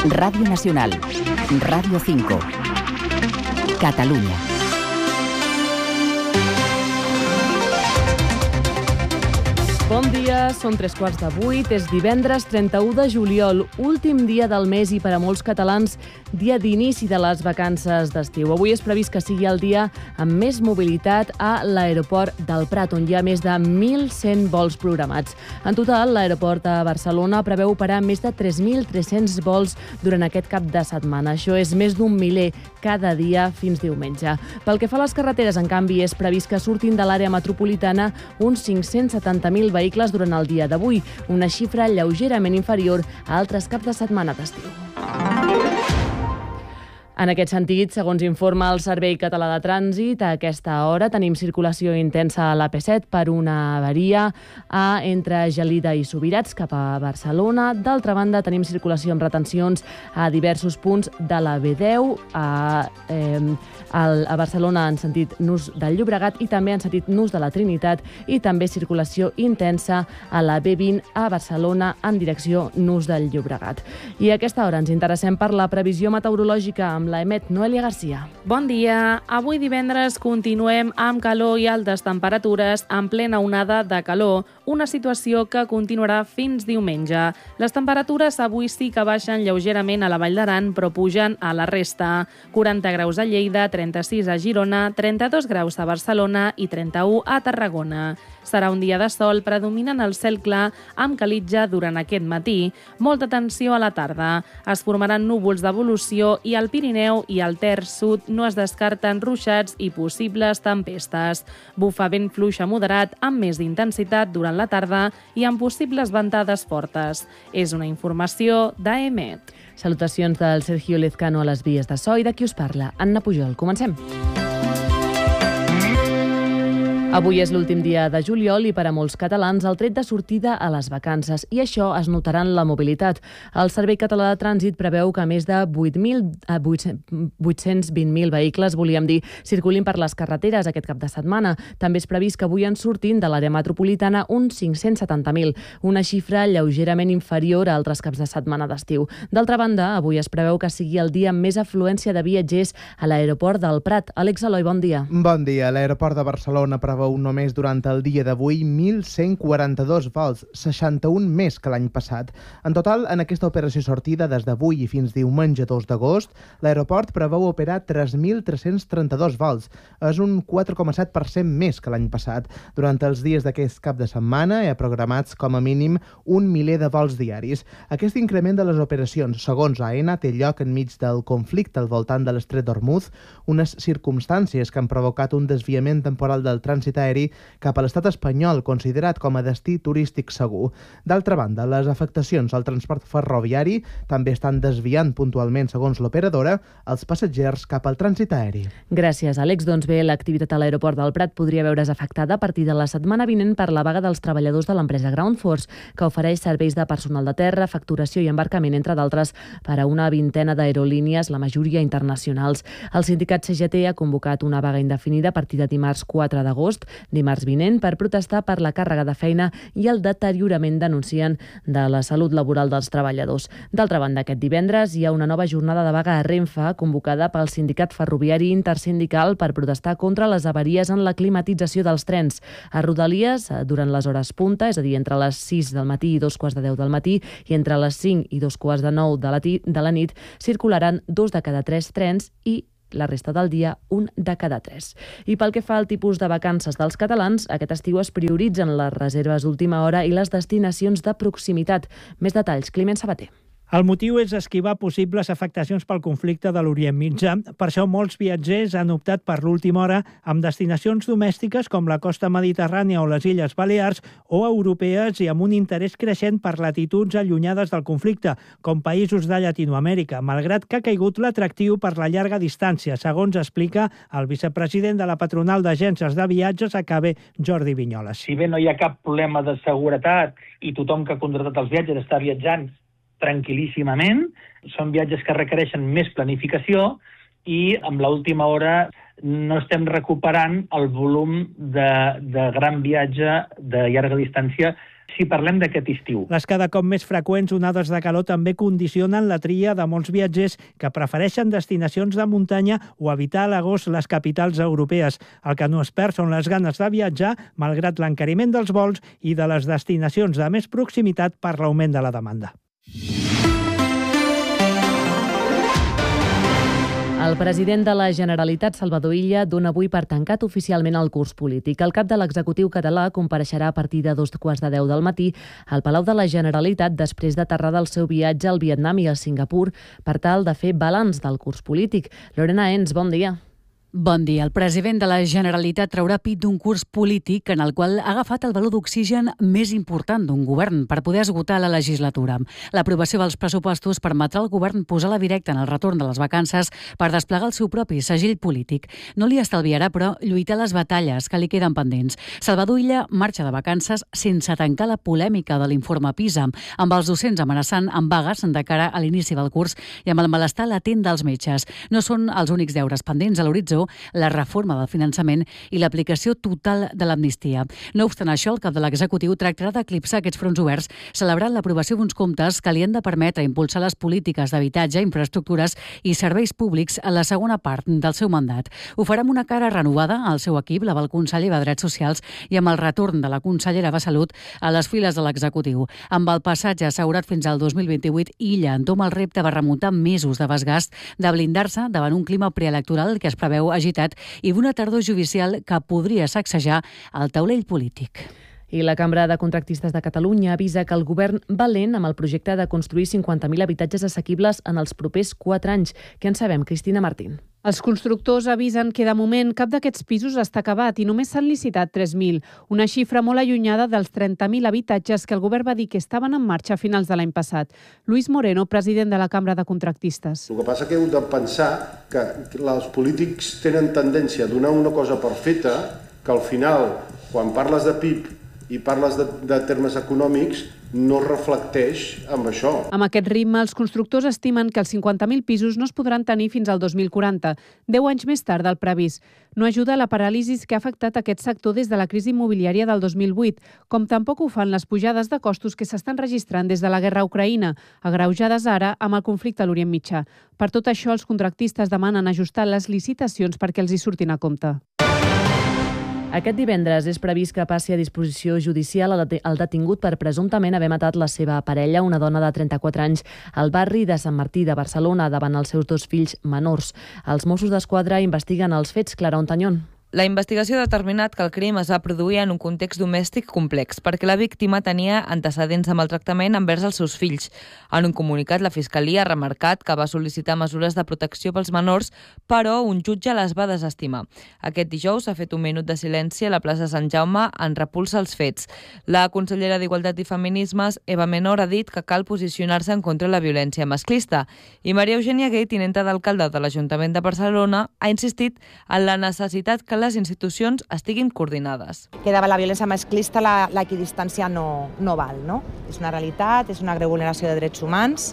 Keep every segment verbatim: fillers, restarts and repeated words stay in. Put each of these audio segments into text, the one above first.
Radio Nacional, Radio cinco, Catalunya. Bon dia, són tres quarts de vuit, és divendres trenta-u de juliol, últim dia del mes i per a molts catalans dia d'inici de les vacances d'estiu. Avui és previst que sigui el dia amb més mobilitat a l'aeroport del Prat, on hi ha més de mil cent vols programats. En total, l'aeroport de Barcelona preveu operar més de tres mil tres-cents vols durant aquest cap de setmana. Això és més d'un miler cada dia fins diumenge. Pel que fa a les carreteres, en canvi, és previst que surtin de l'àrea metropolitana uns cinc-cents setanta mil vehicles durant el dia d'avui, una xifra lleugerament inferior a altres caps de setmana d'estiu. En aquest sentit, segons informa el Servei Català de Trànsit, a aquesta hora tenim circulació intensa a l'A P set per una avaria a entre Gelida i Subirats cap a Barcelona. D'altra banda, tenim circulació amb retencions a diversos punts de la B deu, a, eh, a Barcelona en sentit Nus del Llobregat i també en sentit Nus de la Trinitat, i també circulació intensa a la B vint a Barcelona en direcció Nus del Llobregat. I a aquesta hora ens interessem per la previsió meteorològica amb la Emet Noelia Garcia. Bon dia. Avui divendres continuem amb calor i altes temperatures en plena onada de calor, una situació que continuarà fins diumenge. Les temperatures avui sí que baixen lleugerament a la Vall d'Aran, però pugen a la resta. quaranta graus a Lleida, trenta-sis a Girona, trenta-dos graus a Barcelona i trenta-u a Tarragona. Serà un dia de sol predominant el cel clar amb calitja durant aquest matí. Molta tensió a la tarda. Es formaran núvols d'evolució i al Pirineu i al Ter Sud no es descarten ruixats i possibles tempestes. Bufa vent fluix a moderat amb més d'intensitat durant la tarda i amb possibles ventades fortes. És una informació d'A E M E T. Salutacions del Sergio Lezcano a les vies de so i de qui us parla, Anna Pujol. Comencem. Avui és l'últim dia de juliol i per a molts catalans el tret de sortida a les vacances, i això es notarà en la mobilitat. El Servei Català de Trànsit preveu que més de vuit-cents vint mil vehicles, volíem dir, circulin per les carreteres aquest cap de setmana. També és previst que avui en surtin de l'àrea metropolitana uns cinc-cents setanta mil, una xifra lleugerament inferior a altres caps de setmana d'estiu. D'altra banda, avui es preveu que sigui el dia amb més afluència de viatgers a l'aeroport del Prat. Àlex Eloi, bon dia. Bon dia. L'aeroport de Barcelona preveu només durant el dia d'avui mil cent quaranta-dos vols, seixanta-un més que l'any passat. En total, en aquesta operació sortida des d'avui i fins diumenge dos d'agost, l'aeroport preveu operar tres mil tres-cents trenta-dos vols. És un quatre coma set per cent més que l'any passat. Durant els dies d'aquest cap de setmana hi ha programats com a mínim un miler de vols diaris. Aquest increment de les operacions, segons A E N A, té lloc enmig del conflicte al voltant de l'Estret d'Ormuz, unes circumstàncies que han provocat un desviament temporal del trànsit aeri cap a l'estat espanyol, considerat com a destí turístic segur. D'altra banda, les afectacions al transport ferroviari també estan desviant puntualment, segons l'operadora, els passatgers cap al trànsit aeri. Gràcies, Àlex. Doncs bé, l'activitat a l'aeroport del Prat podria veure's afectada a partir de la setmana vinent per la vaga dels treballadors de l'empresa Ground Force, que ofereix serveis de personal de terra, facturació i embarcament, entre d'altres, per a una vintena d'aerolínies, la majoria internacionals. El sindicat C G T ha convocat una vaga indefinida a partir de dimarts quatre d'agost, dimarts vinent, per protestar per la càrrega de feina i el deteriorament, denuncien, de la salut laboral dels treballadors. D'altra banda, aquest divendres hi ha una nova jornada de vaga a Renfe, convocada pel Sindicat Ferroviari Intersindical per protestar contra les avaries en la climatització dels trens. A Rodalies, durant les hores punta, és a dir, entre les sis del matí i dos quarts de deu del matí, i entre les cinc i dos quarts de nou de la, de la nit, circularan dos de cada tres trens i la resta del dia un de cada tres. I pel que fa al tipus de vacances dels catalans, aquest estiu es prioritzen les reserves d'última hora i les destinacions de proximitat. Més detalls, Climent Sabater. El motiu és esquivar possibles afectacions pel conflicte de l'Orient Mitjà. Per això molts viatgers han optat per l'última hora amb destinacions domèstiques com la costa mediterrània o les Illes Balears, o europees i amb un interès creixent per latituds allunyades del conflicte, com països de Llatinoamèrica, malgrat que ha caigut l'atractiu per la llarga distància, segons explica el vicepresident de la patronal d'agències de viatges a C A B E, Jordi Vinyoles. Si bé no hi ha cap problema de seguretat i tothom que ha contractat els viatges està viatjant tranquil·líssimament, són viatges que requereixen més planificació i amb l'última hora no estem recuperant el volum de, de gran viatge de llarga distància si parlem d'aquest estiu. Les cada cop més freqüents onades de calor també condicionen la tria de molts viatgers que prefereixen destinacions de muntanya o evitar a l'agost les capitals europees. El que no es perd són les ganes de viatjar, malgrat l'encariment dels vols i de les destinacions de més proximitat per l'augment de la demanda. El president de la Generalitat, Salvador Illa, dona avui per tancat oficialment el curs polític. El cap de l'executiu català compareixerà a partir de dos quarts de deu del matí al Palau de la Generalitat després d'aterrar del seu viatge al Vietnam i a Singapur per tal de fer balanç del curs polític. Lorena Ens, bon dia. Bon dia. El president de la Generalitat traurà pit d'un curs polític en el qual ha agafat el valor d'oxigen més important d'un govern per poder esgotar la legislatura. L'aprovació dels pressupostos permetrà al govern posar la directa en el retorn de les vacances per desplegar el seu propi segill polític. No li estalviarà, però, lluitar les batalles que li queden pendents. Salvador Illa marxa de vacances sense tancar la polèmica de l'informe PISA, amb els docents amenaçant amb vagues de cara a l'inici del curs i amb el malestar latent dels metges. No són els únics deures pendents a l'horitzó la reforma del finançament i l'aplicació total de l'amnistia. No obstant això, el cap de l'executiu tractarà d'eclipsar aquests fronts oberts celebrant l'aprovació d'uns comptes que li han de permetre impulsar les polítiques d'habitatge, infraestructures i serveis públics a la segona part del seu mandat. Ho farà amb una cara renovada al seu equip, la del conseller de Drets Socials, i amb el retorn de la consellera de Salut a les files de l'executiu. Amb el passatge assegurat fins al dos mil vint-i-vuit, Illa entoma el repte de remuntar mesos de desgast, de blindar-se davant un clima preelectoral que es preveu agitat i d'una tardor judicial que podria sacsejar el taulell polític. I la Cambra de Contractistes de Catalunya avisa que el govern va lent amb el projecte de construir cinquanta mil habitatges assequibles en els propers quatre anys. Què en sabem, Cristina Martín? Els constructors avisen que de moment cap d'aquests pisos està acabat i només s'han licitat tres mil, una xifra molt allunyada dels trenta mil habitatges que el govern va dir que estaven en marxa a finals de l'any passat. Luis Moreno, president de la Cambra de Contractistes. El que passa que heu de pensar que els polítics tenen tendència a donar una cosa per feta que al final, quan parles de P I B i parles de, de termes econòmics, no reflecteix amb això. Amb aquest ritme, els constructors estimen que els cinquanta mil pisos no es podran tenir fins al dos mil quaranta, deu anys més tard del previst. No ajuda la paràlisi que ha afectat aquest sector des de la crisi immobiliària del dos mil vuit, com tampoc ho fan les pujades de costos que s'estan registrant des de la guerra a Ucraïna, agreujades ara amb el conflicte a l'Orient Mitjà. Per tot això, els contractistes demanen ajustar les licitacions perquè els hi surtin a compte. Aquest divendres és previst que passi a disposició judicial el detingut per presumptament haver matat la seva parella, una dona de trenta-quatre anys, al barri de Sant Martí de Barcelona, davant els seus dos fills menors. Els Mossos d'Esquadra investiguen els fets. Clara Ontañón. La investigació ha determinat que el crim es va produir en un context domèstic complex, perquè la víctima tenia antecedents de maltractament envers els seus fills. En un comunicat, la Fiscalia ha remarcat que va sol·licitar mesures de protecció pels menors, però un jutge les va desestimar. Aquest dijous s'ha fet un minut de silenci a la plaça Sant Jaume en repulsa als fets. La consellera d'Igualtat i Feminismes, Eva Menor, ha dit que cal posicionar-se en contra de la violència masclista. I Maria Eugènia Gay, tinenta d'alcalde de l'Ajuntament de Barcelona, ha insistit en la necessitat que les institucions estiguin coordinades. Que davant la violència masclista l'equidistància no, no val, no? És una realitat, és una greu vulneració de drets humans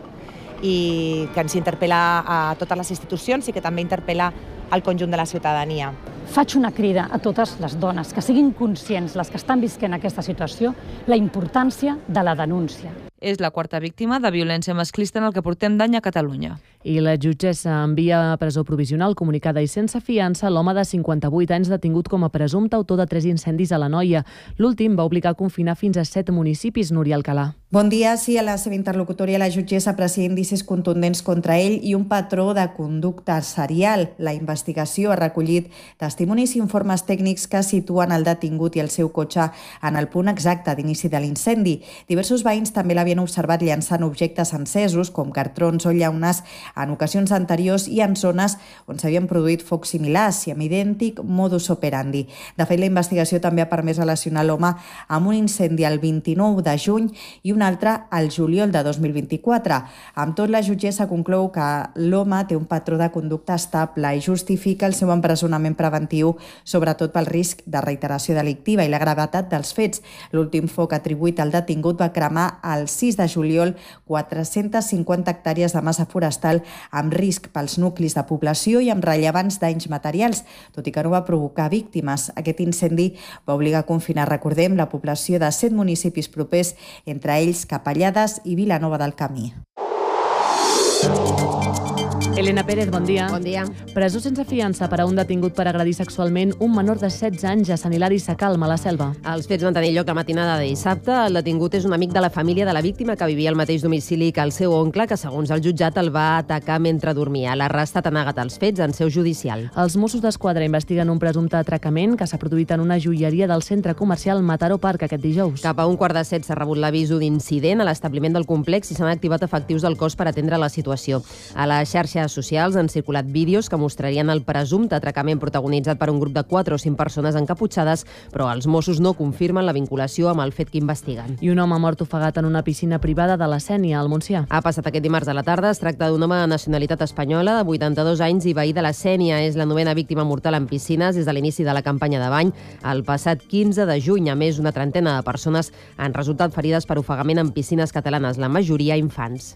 i que ens interpel·la a totes les institucions i que també interpel·la al conjunt de la ciutadania. Faig una crida a totes les dones que siguin conscients, les que estan visquent aquesta situació, la importància de la denúncia. És la quarta víctima de violència masclista en el que portem d'any a Catalunya. I la jutgessa envia a presó provisional comunicada i sense fiança l'home de cinquanta-vuit anys detingut com a presumpte autor de tres incendis a l'Anoia. L'últim va obligar a confinar fins a set municipis. Núria Alcalà. Bon dia. Sí, a la seva interlocutòria la jutgessa aprecia indicis contundents contra ell i un patró de conducta serial. La investigació ha recollit testimonis i informes tècnics que situen el detingut i el seu cotxe en el punt exacte d'inici de l'incendi. Diversos veïns també l'havien observat llançant objectes encesos, com cartrons o llaunes, en ocasions anteriors i en zones on s'havien produït focs similars i amb idèntic modus operandi. De fet, la investigació també ha permès relacionar l'home amb un incendi el vint-i-nou de juny i un altre al juliol de dos mil vint-i-quatre. Amb tot, la jutgessa conclou que l'home té un patró de conducta estable i justifica el seu empresonament preventiu, sobretot pel risc de reiteració delictiva i la gravetat dels fets. L'últim foc atribuït al detingut va cremar el sis de juliol quatre-centes cinquanta hectàrees de massa forestal forestal amb risc pels nuclis de població i amb rellevants danys materials, tot i que no va provocar víctimes. Aquest incendi va obligar a confinar, recordem, la població de set municipis propers, entre ells Capellades i Vilanova del Camí. Elena Pérez, bon dia. Bon dia. Presó sense fiança per a un detingut per agredir sexualment un menor de setze anys a Sant Hilari Sacalm, a la Selva. Els fets van tenir lloc la matinada de dissabte. El detingut és un amic de la família de la víctima que vivia al mateix domicili que el seu oncle, que segons el jutjat el va atacar mentre dormia. L'arrestat ha negat els fets en seu judicial. Els Mossos d'Esquadra investiguen un presumpte atracament que s'ha produït en una joieria del centre comercial Mataró Park aquest dijous. Cap a un quart de set s'ha rebut l'avís d'incident a l'establiment del complex i s'han activat efectius del cos per atendre la situació. A les xarxes socials han circulat vídeos que mostrarien el presumpte atracament protagonitzat per un grup de quatre o cinc persones encaputxades, però els Mossos no confirmen la vinculació amb el fet que investiguen. I un home mort ofegat en una piscina privada de la Sénia, al Montsià. Ha passat aquest dimarts a la tarda. Es tracta d'un home de nacionalitat espanyola de vuitanta-dos anys i veí de la Sénia. És la novena víctima mortal en piscines des de l'inici de la campanya de bany. El passat quinze de juny, a més, una trentena de persones han resultat ferides per ofegament en piscines catalanes, la majoria infants.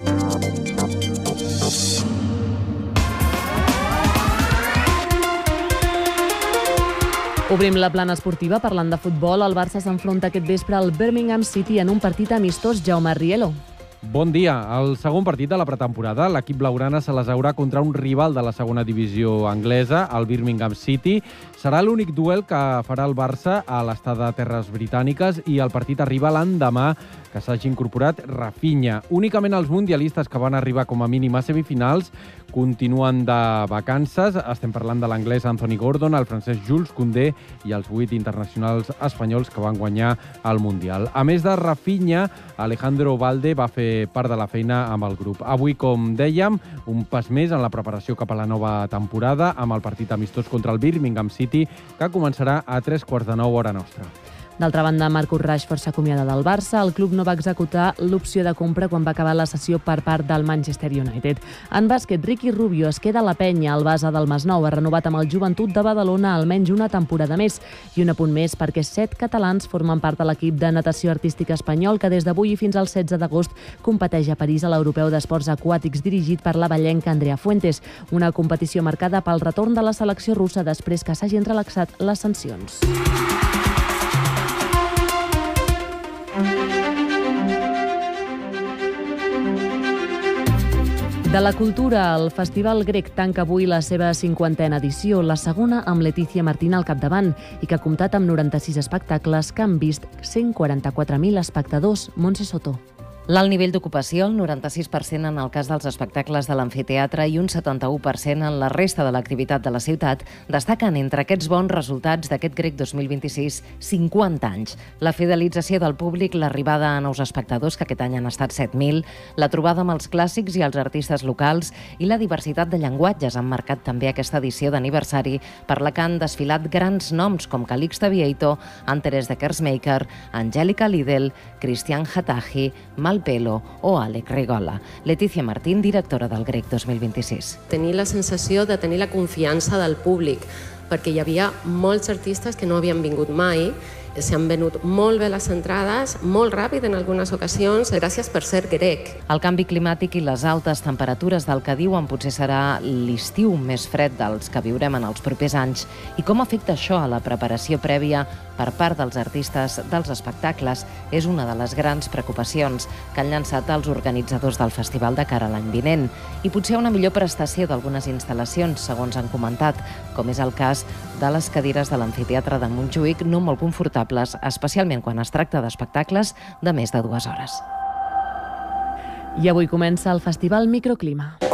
Obrim la plana esportiva parlant de futbol. El Barça s'enfronta aquest vespre al Birmingham City en un partit amistós. Jaume Rielo. Bon dia. El segon partit de la pretemporada, l'equip blaugrana se les haurà contra un rival de la segona divisió anglesa, el Birmingham City. Serà l'únic duel que farà el Barça a l'estadi de Terres Britàniques i el partit arriba l'endemà que s'hagi incorporat Rafinha. Únicament els mundialistes que van arribar com a mínim a semifinals continuen de vacances. Estem parlant de l'anglès Anthony Gordon, el francès Jules Koundé i els vuit internacionals espanyols que van guanyar el Mundial. A més de Rafinha, Alejandro Balde va fer part de la feina amb el grup. Avui, com dèiem, un pas més en la preparació cap a la nova temporada amb el partit amistós contra el Birmingham City, que començarà a tres quarts de nou hora nostra. D'altra banda, Marcus Rashford s'acomiada del Barça. El club no va executar l'opció de compra quan va acabar la sessió per part del Manchester United. En bàsquet, Ricky Rubio es queda a la penya. El base del Masnou ha renovat amb el Joventut de Badalona almenys una temporada més. I un apunt més perquè set catalans formen part de l'equip de natació artística espanyol que des d'avui i fins al setze d'agost competeix a París a l'Europeu d'Esports Aquàtics dirigit per la ballenca Andrea Fuentes. Una competició marcada pel retorn de la selecció russa després que s'hagin relaxat les sancions. De la cultura, el Festival Grec tanca avui la seva cinquantena edició, la segona amb Letícia Martín al capdavant, i que ha comptat amb noranta-sis espectacles que han vist cent quaranta-quatre mil espectadors. Montse Soto. L'alt nivell d'ocupació, el noranta-sis per cent en el cas dels espectacles de l'amfiteatre i un setanta-u per cent en la resta de l'activitat de la ciutat, destaquen entre aquests bons resultats d'aquest Grec dos mil vint-i-sis cinquanta anys. La fidelització del públic, l'arribada a nous espectadors, que aquest any han estat set mil, la trobada amb els clàssics i els artistes locals i la diversitat de llenguatges han marcat també aquesta edició d'aniversari per la que han desfilat grans noms com Calixte Vieito, Antares de Kersmaker, Angélica Lidl, Christian Hataji, Mal Pelo o Àlex Rigola. Letícia Martín, directora del Grec dos mil vint-i-sis. Tenir la sensació de tenir la confiança del públic, perquè hi havia molts artistes que no havien vingut mai, s'han venut molt bé les entrades, molt ràpid en algunes ocasions, gràcies per ser grec. El canvi climàtic i les altes temperatures del que diuen potser serà l'estiu més fred dels que viurem en els propers anys. I com afecta això a la preparació prèvia per part dels artistes dels espectacles és una de les grans preocupacions que han llançat els organitzadors del festival de cara a l'any vinent. I potser una millor prestació d'algunes instal·lacions, segons han comentat, com és el cas de les cadires de l'amfiteatre de Montjuïc, no molt confortables, especialment quan es tracta d'espectacles de més de dues hores. I avui comença el Festival Microclima.